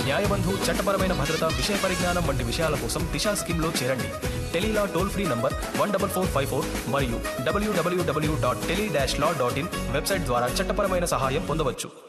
న్యాయబంధు, చట్టపరమైన భద్రత, విషయ పరిజ్ఞానం వంటి విషయాల కోసం దిశా స్కీమ్లో చేరండి. టెలీలా టోల్ ఫ్రీ నంబర్ 14454 మరియు www.tele-law.in వెబ్సైట్ ద్వారా చట్టపరమైన సహాయం పొందవచ్చు.